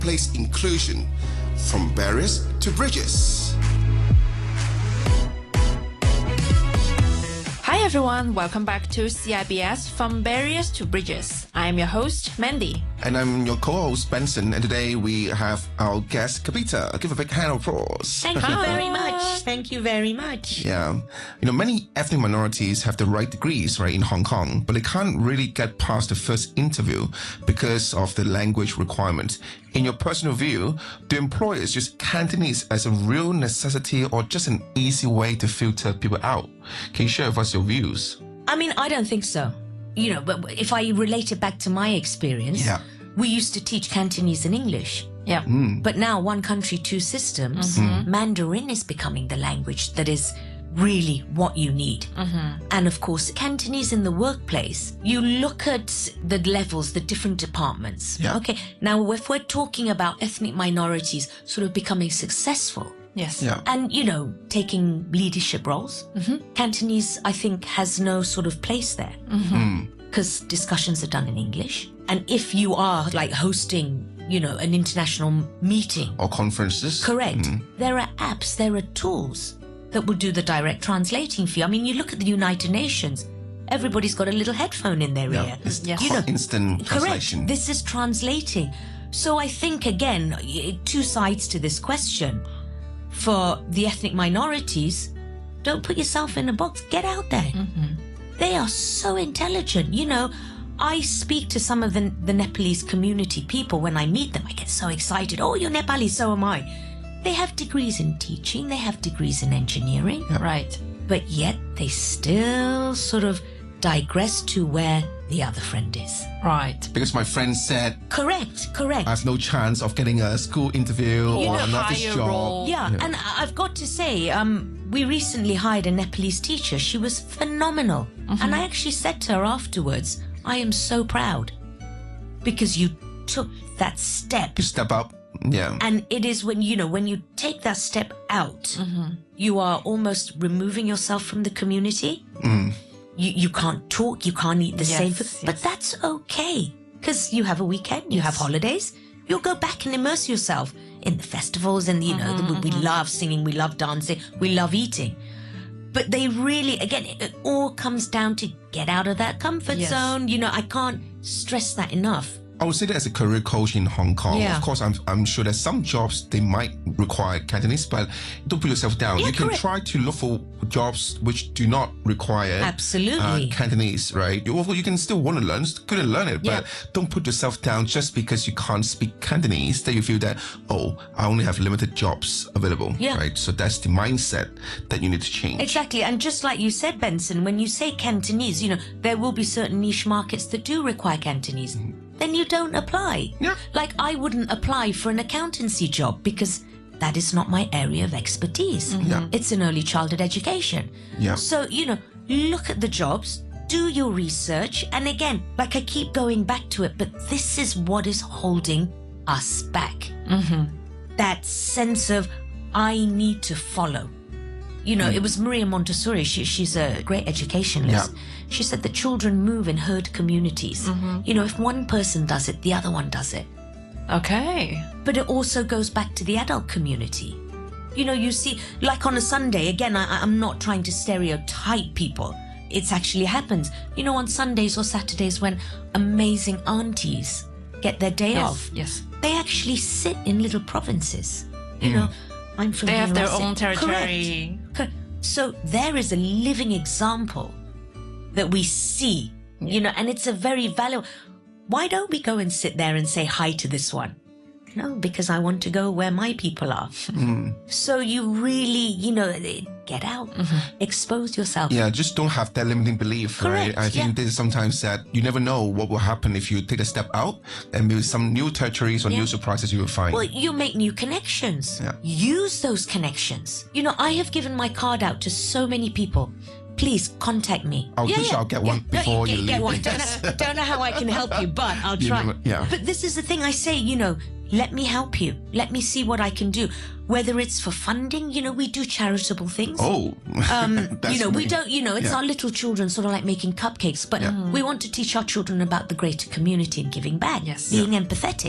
workplace inclusion, from barriers to bridges. Hi everyone, welcome back to CIBS From Barriers to Bridges. I am your host, Mandy. And I'm your co-host, Benson, and today we have our guest, Kapita. Give a big hand of applause. Thank you very much. Thank you very much. Yeah. Many ethnic minorities have the right degrees, right, in Hong Kong, but they can't really get past the first interview because of the language requirement. In your personal view, do employers use Cantonese as a real necessity or just an easy way to filter people out? Can you share with us your views? I mean, I don't think so. But if I relate it back to my experience, we used to teach Cantonese and English. Yeah. But now, one country, two systems, Mandarin is becoming the language that is really what you need. And of course, Cantonese in the workplace, you look at the levels, the different departments. Yeah. Okay. Now, if we're talking about ethnic minorities sort of becoming successful, Yes. Yeah. and, taking leadership roles, Cantonese, I think, has no sort of place there. Because discussions are done in English. And if you are like hosting, an international meeting. Or conferences. Correct. There are apps, there are tools that will do the direct translating for you. I mean, you look at the United Nations, everybody's got a little headphone in their ear. It's Yes. instant translation. Correct. This is translating. So I think, again, two sides to this question. For the ethnic minorities, don't put yourself in a box. Get out there. They are so intelligent. I speak to some of the Nepalese community people. When I meet them, I get so excited. Oh, you're Nepali, so am I. They have degrees in teaching. They have degrees in engineering. Right. But yet they still sort of digress to where the other friend is. Right. Because my friend said, Correct. I have no chance of getting a school interview or an office higher job. role. Yeah, and I've got to say, we recently hired a Nepalese teacher. She was phenomenal. And I actually said to her afterwards, I am so proud because you took that step. You step up. Yeah. And it is when you take that step out, you are almost removing yourself from the community. You can't talk, you can't eat the same food, but that's okay because you have a weekend, you have holidays. You'll go back and immerse yourself in the festivals and, we love singing, we love dancing, we love eating. But they really, again, it all comes down to get out of that comfort zone. I can't stress that enough. I would say that as a career coach in Hong Kong, Yeah. of course, I'm sure that some jobs, they might require Cantonese, but don't put yourself down. Yeah, you can correct. try to look for jobs which do not require Absolutely. Cantonese, right? You can still want to learn, good to learn it, but don't put yourself down just because you can't speak Cantonese, that you feel that, I only have limited jobs available, right? So that's the mindset that you need to change. Exactly. And just like you said, Benson, when you say Cantonese, there will be certain niche markets that do require Cantonese. Then you don't apply. Yeah. Like I wouldn't apply for an accountancy job because that is not my area of expertise. Yeah. It's an early childhood education. Yeah. So, look at the jobs, do your research. And again, like I keep going back to it, but this is what is holding us back. That sense of I need to follow. It was Maria Montessori. She's a great educationalist. Yeah. She said that children move in herd communities. If one person does it, the other one does it. Okay. But it also goes back to the adult community. You see, like on a Sunday, again, I'm not trying to stereotype people. It actually happens. On Sundays or Saturdays when amazing aunties get their day off. Yes. They actually sit in little provinces. I'm from They have here, their I sit- own territory. Correct. So there is a living example that we see, and it's a very valuable. Why don't we go and sit there and say hi to this one? No, because I want to go where my people are. So you really, get out, expose yourself. Yeah, just don't have that limiting belief, Correct, right? I think this is sometimes that you never know what will happen if you take a step out and maybe some new territories or new surprises you will find. Well, you make new connections. Yeah. Use those connections. I have given my card out to so many people. Please contact me. I'll get one before you leave. Get one. Don't know how I can help you, but I'll try. But this is the thing I say, let me help you. Let me see what I can do. Whether it's for funding, we do charitable things. Oh, we don't, it's our little children sort of like making cupcakes, but we want to teach our children about the greater community and giving back, being empathetic.